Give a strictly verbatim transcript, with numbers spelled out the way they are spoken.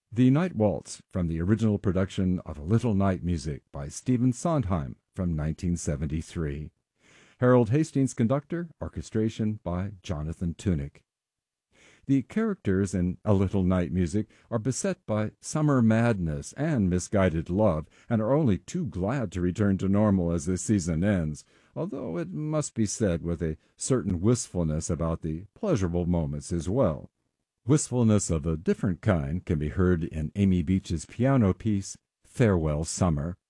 The Night Waltz from the original production of A Little Night Music by Stephen Sondheim from nineteen seventy-three. Harold Hastings conductor, orchestration by Jonathan Tunick. The characters in A Little Night Music are beset by summer madness and misguided love, and are only too glad to return to normal as the season ends, although it must be said with a certain wistfulness about the pleasurable moments as well. Wistfulness of a different kind can be heard in Amy Beach's piano piece, Farewell Summer.